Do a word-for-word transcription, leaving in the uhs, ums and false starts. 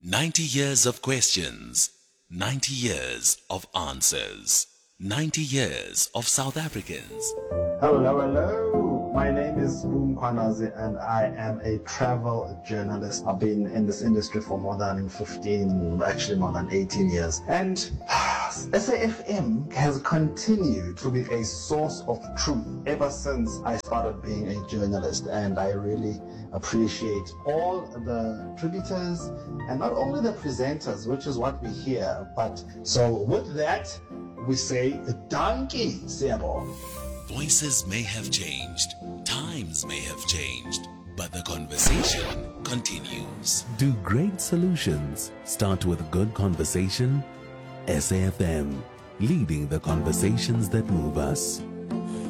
ninety years of questions, ninety years of answers, ninety years of South Africans. Hello, hello. My name is Boom Kwanazi and I am a travel journalist. I've been in this industry for more than fifteen, actually more than eighteen years. And S A F M has continued to be a source of truth ever since I started being a journalist. And I really appreciate all the contributors and not only the presenters, which is what we hear. But so with that, we say donkey Sebo. Voices may have changed, times may have changed, but the conversation continues. Do great solutions start with good conversation? S A F M, leading the conversations that move us.